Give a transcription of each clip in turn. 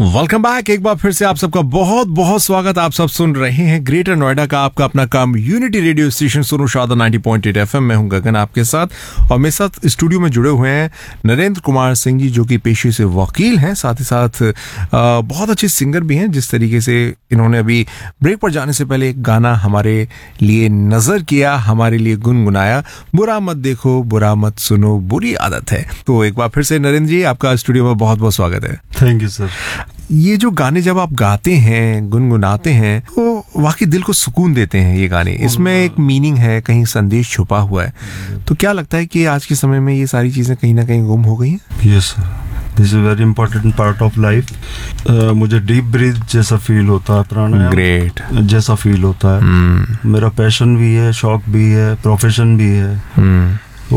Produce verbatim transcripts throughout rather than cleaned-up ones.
Welcome back. एक बार फिर से आप सबका बहुत बहुत स्वागत। आप सब सुन रहे हैं ग्रेटर नोएडा का आपका अपना काम यूनिटी रेडियो स्टेशन सुनो शादा नाइंटी पॉइंट एट एफएम। मैं हूं गगन आपके साथ, और मेरे साथ स्टूडियो में जुड़े हुए हैं नरेंद्र कुमार सिंह जी, जो कि पेशे से वकील हैं, साथ ही साथ आ, बहुत अच्छे सिंगर भी हैं। जिस तरीके से इन्होंने अभी ब्रेक पर जाने से पहले एक गाना हमारे लिए नजर किया, हमारे लिए गुनगुनाया, बुरा मत देखो बुरा मत सुनो बुरी आदत है। तो एक बार फिर से नरेंद्र जी, आपका स्टूडियो में बहुत बहुत स्वागत है। Thank you sir. ये जो गाने जब आप गाते हैं, गुनगुनाते हैं, तो वाकई दिल को सुकून देते हैं ये गाने। इसमें एक मीनिंग है, कहीं संदेश छुपा हुआ है। तो क्या लगता है कि आज के समय में ये सारी चीजें कहीं ना कहीं गुम हो गई हैं? Yes sir, this is very important part of life. मुझे डीप ब्रीथ जैसा फील होता है, प्राणायाम ग्रेट जैसा फील होता है। hmm. मेरा पैशन भी है, शौक भी है, प्रोफेशन भी है। hmm.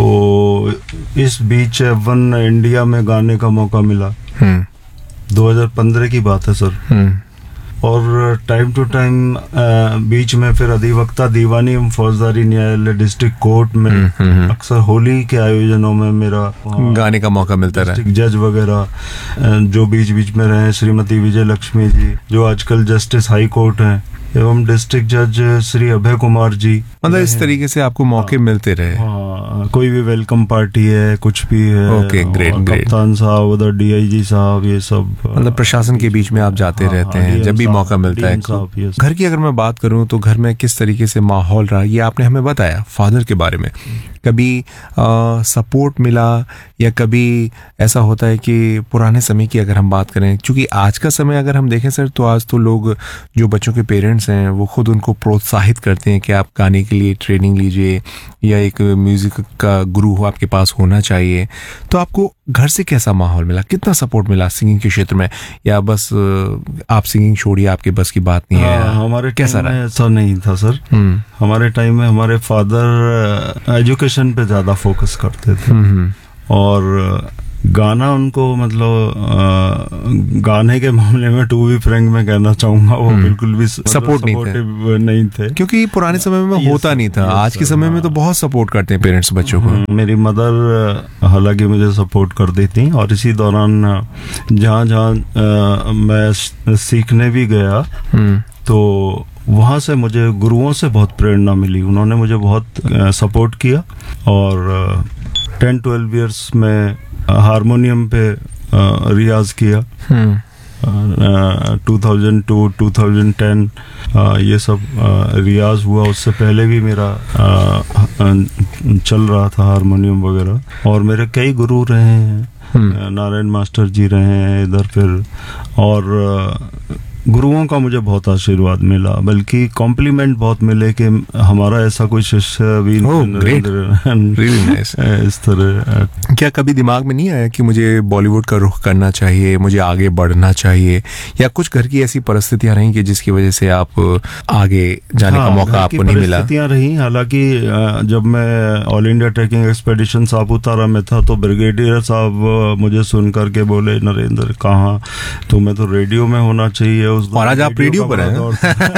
तो इस बीच वन इंडिया में गाने का मौका मिला। hmm. दो हज़ार पंद्रह की बात है सर। hmm. और टाइम टू टाइम बीच में फिर अधिवक्ता दीवानी एवं फौजदारी न्यायालय डिस्ट्रिक्ट कोर्ट में hmm. अक्सर होली के आयोजनों में मेरा गाने का मौका मिलता रहा। डिस्ट्रिक्ट जज वगैरह जो बीच बीच में रहे, श्रीमती विजय लक्ष्मी जी जो आजकल जस्टिस हाई कोर्ट हैं, एवं डिस्ट्रिक्ट जज श्री अभय कुमार जी। मतलब इस तरीके से आपको मौके मिलते रहे। हाँ, कोई भी वेलकम पार्टी है, कुछ भी है। Okay, great great. कप्तान साहब, उधर डीआईजी साहब, ये सब मतलब प्रशासन के बीच में आप जाते हाँ, रहते हैं जब भी मौका मिलता है। घर की अगर मैं बात करूं तो घर में किस तरीके से माहौल रहा, ये आपने हमें बताया फादर के बारे में। कभी आ, सपोर्ट मिला, या कभी ऐसा होता है कि पुराने समय की अगर हम बात करें, क्योंकि आज का समय अगर हम देखें सर, तो आज तो लोग जो बच्चों के पेरेंट्स हैं वो खुद उनको प्रोत्साहित करते हैं कि आप गाने के लिए ट्रेनिंग लीजिए, या एक म्यूजिक का गुरु हो आपके पास होना चाहिए। तो आपको घर से कैसा माहौल मिला, कितना सपोर्ट मिला सिंगिंग के क्षेत्र में, या बस आप सिंगिंग छोड़िए, आपके बस की बात नहीं है? हाँ, हमारे कैसा रहा? ऐसा नहीं था सर। हमारे टाइम में हमारे फादर एजुकेशन पे ज्यादा फोकस करते थे, और गाना उनको मतलब गाने के मामले में टू बी फ्रैंक में कहना चाहूंगा वो बिल्कुल भी सपोर्ट नहीं थे, नहीं थे, क्योंकि पुराने समय में होता नहीं था। आज के समय में तो बहुत सपोर्ट करते हैं पेरेंट्स बच्चों को। मेरी मदर हालांकि मुझे सपोर्ट कर देती, और इसी दौरान जहाँ जहाँ मैं सीखने भी गया तो वहाँ से मुझे गुरुओं से बहुत प्रेरणा मिली। उन्होंने मुझे बहुत सपोर्ट किया, और टेन ट्वेल्व ईयर्स में हारमोनियम पे रियाज किया। Two thousand to two thousand ten ये सब रियाज हुआ। उससे पहले भी मेरा आ, चल रहा था हारमोनियम वगैरह, और मेरे कई गुरु रहे हैं। नारायण मास्टर जी रहे हैं इधर, फिर और गुरुओं का मुझे बहुत आशीर्वाद मिला, बल्कि कॉम्प्लीमेंट बहुत मिले कि हमारा ऐसा कोई शिष्य अभी इस तरह। क्या कभी दिमाग में नहीं आया कि मुझे बॉलीवुड का रुख करना चाहिए, मुझे आगे बढ़ना चाहिए, या कुछ घर की ऐसी परिस्थितियां रही कि जिसकी वजह से आप आगे जाने हाँ, का मौका आपको नहीं मिला? परिस्थितियां रही। हालांकि जब मैं all India trekking expedition Saputara में था तो ब्रिगेडियर साहब मुझे सुन करके बोले, नरेंद्र कहाँ, तुम्हें तो रेडियो में होना चाहिए। और आज आप रेडियो पर हैं।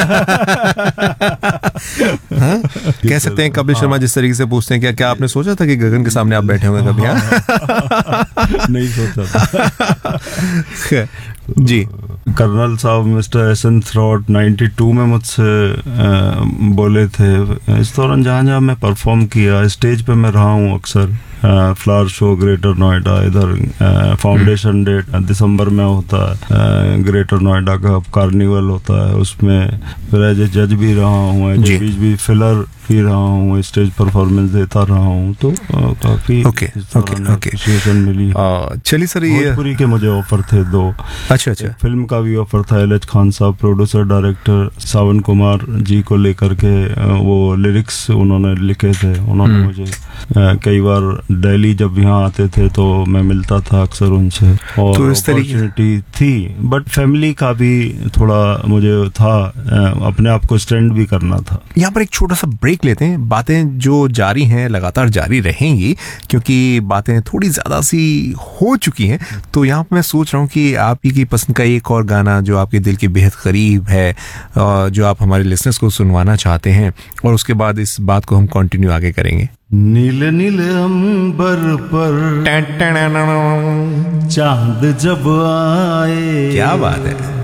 हाँ? कह सकते हैं कपिल शर्मा जिस तरीके से पूछते हैं, क्या क्या आपने सोचा था कि गगन के सामने आप बैठे होंगे कभी? हाँ? नहीं सोचा था जी। कर्नल साहब mister S N throat ninety two में मुझसे बोले थे। इस दौरान जहाँ जहाँ मैं परफॉर्म किया, स्टेज पे मैं रहा हूँ अक्सर। फ्लावर शो ग्रेटर नोएडा, इधर फाउंडेशन डे दिसंबर में होता है, ग्रेटर नोएडा का कार्निवल होता है, उसमें फिर एज ए जज भी रहा हूँ, एज ए बीच भी फिलर भी रहा हूँ, स्टेज परफॉर्मेंस देता रहा हूँ। तो काफी ओके ओके ओके मिली। चलिए सर, ये भोजपुरी के मुझे ऑफर थे दो। अच्छा अच्छा। फिल्म का भी ऑफर था, एल एच खान साहब प्रोड्यूसर डायरेक्टर सावन कुमार जी को लेकर के, वो लिरिक्स उन्होंने लिखे थे। उन्होंने मुझे कई बार दिल्ली जब यहाँ आते थे तो मैं मिलता था अक्सर उनसे, और तो इस अपॉर्चुनिटी थी। बट फैमिली का भी थोड़ा मुझे था, अपने आप को स्टैंड भी करना था। यहाँ पर एक छोटा सा ब्रेक लेते हैं। बातें जो जारी हैं लगातार जारी रहेंगी, क्योंकि बातें थोड़ी ज्यादा सी हो चुकी हैं। तो यहाँ पर मैं सोच रहा हूँ कि आप ही की पसंद का एक और गाना जो आपके दिल के बेहद करीब है, जो आप हमारे लिसनर्स को सुनवाना चाहते हैं, और उसके बाद इस बात को हम कंटिन्यू आगे करेंगे। नीले नीले अंबर पर चांद जब आए। क्या बात है।